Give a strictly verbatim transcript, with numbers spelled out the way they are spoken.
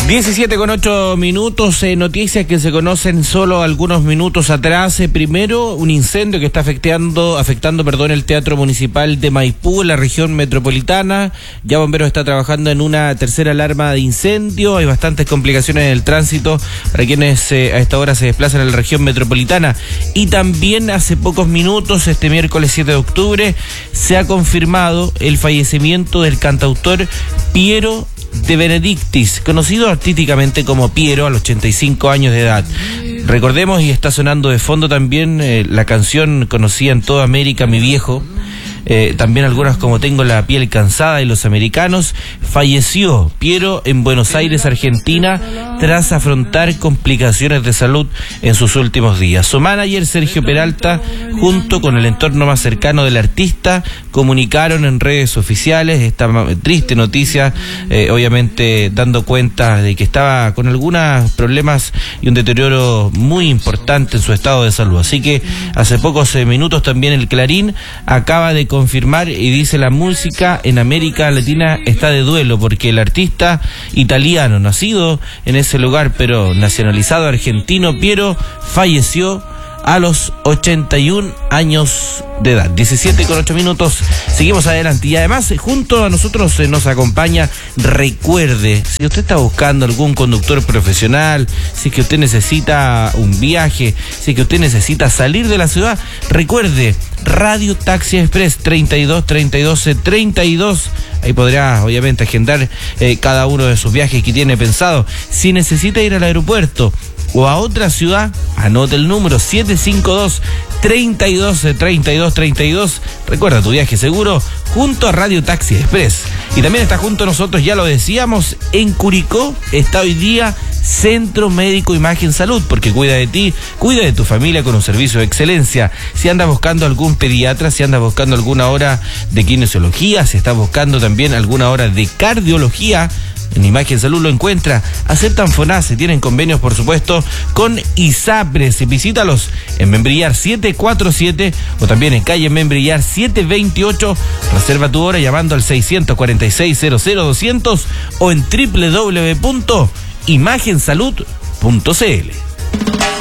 diecisiete con ocho minutos, eh, noticias que se conocen solo algunos minutos atrás. Eh, primero, un incendio que está afectando, afectando perdón, el Teatro Municipal de Maipú, en la región metropolitana. Ya Bomberos está trabajando en una tercera alarma de incendio. Hay bastantes complicaciones en el tránsito para quienes eh, a esta hora se desplazan en la región metropolitana. Y también hace pocos minutos, este miércoles siete de octubre, se ha confirmado el fallecimiento del cantautor Piero de Benedictis, conocido artísticamente como Piero, a los ochenta y cinco años de edad. Recordemos, y está sonando de fondo también, eh, la canción conocida en toda América, Mi Viejo. Eh, también algunas como Tengo la piel cansada y Los Americanos. Falleció Piero en Buenos Aires, Argentina, tras afrontar complicaciones de salud en sus últimos días. Su manager, Sergio Peralta, junto con el entorno más cercano del artista, comunicaron en redes oficiales esta triste noticia, eh, obviamente dando cuenta de que estaba con algunos problemas y un deterioro muy importante en su estado de salud. Así que hace pocos eh, minutos también el Clarín acaba de confirmar y dice: la música en América Latina está de duelo porque el artista italiano, nacido en ese lugar pero nacionalizado argentino, Piero, falleció a los ochenta y un años de edad. diecisiete con ocho minutos, seguimos adelante. Y además, junto a nosotros eh, nos acompaña, recuerde, si usted está buscando algún conductor profesional, si es que usted necesita un viaje, si es que usted necesita salir de la ciudad, recuerde, Radio Taxi Express, treinta y dos, treinta y dos, treinta y dos. Ahí podrá, obviamente, agendar eh, cada uno de sus viajes que tiene pensado. Si necesita ir al aeropuerto o a otra ciudad, anote el número siete cinco dos, treinta y dos, treinta y dos, treinta y dos. Recuerda tu viaje seguro junto a Radio Taxi Express. Y también está junto a nosotros, ya lo decíamos, en Curicó está hoy día Centro Médico Imagen Salud, porque cuida de ti, cuida de tu familia con un servicio de excelencia. Si andas buscando algún pediatra, si andas buscando alguna hora de kinesiología, si estás buscando también alguna hora de cardiología, en Imagen Salud lo encuentra. Aceptan FONASE, tienen convenios por supuesto con ISAPRES. Visítalos en Membrillar setecientos cuarenta y siete o también en calle Membrillar setecientos veintiocho. Reserva tu hora llamando al seiscientos cuarenta y seis, cero cero doscientos o en doble u doble u doble u punto imagen salud punto c l.